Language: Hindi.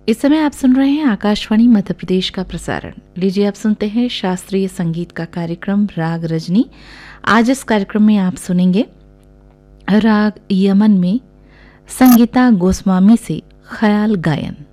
इस समय आप सुन रहे हैं आकाशवाणी मध्य प्रदेश का प्रसारण। लीजिए आप सुनते हैं शास्त्रीय संगीत का कार्यक्रम राग रजनी। आज इस कार्यक्रम में आप सुनेंगे राग यमन में संगीता गोस्वामी से ख्याल गायन।